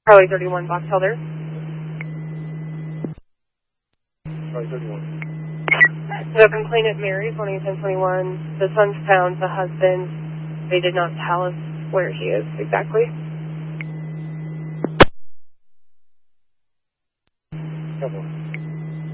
Charlie 31, Box Helder. Charlie 31. The complainant Mary, 201021. The son's found, the husband. They did not tell us where he is exactly. Couple.